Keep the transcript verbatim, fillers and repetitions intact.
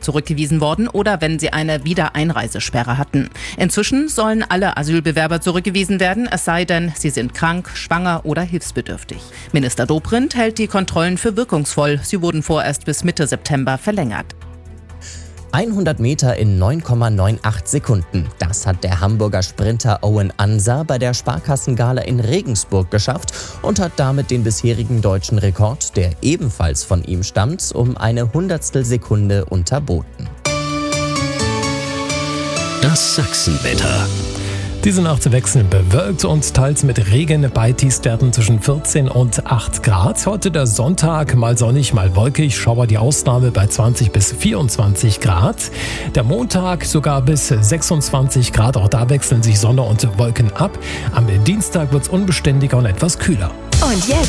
zurückgewiesen worden oder wenn sie eine Wiedereinreisesperre hatten. Inzwischen sollen alle Asylbewerber zurückgewiesen werden, es sei denn, sie sind krank, schwanger oder hilfsbedürftig. Minister Dobrindt hält die Kontrollen für wirkungsvoll. Sie wurden vorerst bis Mitte September verlängert. hundert Meter in neun Komma achtundneunzig Sekunden. Das hat der Hamburger Sprinter Owen Anser bei der Sparkassengala in Regensburg geschafft und hat damit den bisherigen deutschen Rekord, der ebenfalls von ihm stammt, um eine Hundertstel Sekunde unterboten. Das Sachsenwetter. Diese Nacht wechseln bewölkt und teils mit Regen bei Tiefstwerten zwischen vierzehn und acht Grad. Heute der Sonntag, mal sonnig, mal wolkig, Schauer die Ausnahme bei zwanzig bis vierundzwanzig Grad. Der Montag sogar bis sechsundzwanzig Grad, auch da wechseln sich Sonne und Wolken ab. Am Dienstag wird es unbeständiger und etwas kühler. Und jetzt